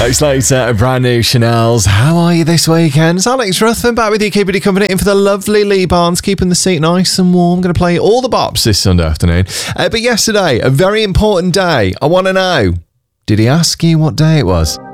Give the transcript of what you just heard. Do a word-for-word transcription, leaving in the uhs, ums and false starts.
It's later, a brand new Chanel's. How are you this weekend? It's Alex Ruthven back with you, keeping you company in for the lovely Lee Barnes, keeping the seat nice and warm. Going to play all the bops this Sunday afternoon. Uh, but yesterday, a very important day. I want to know, did he ask you what day it was?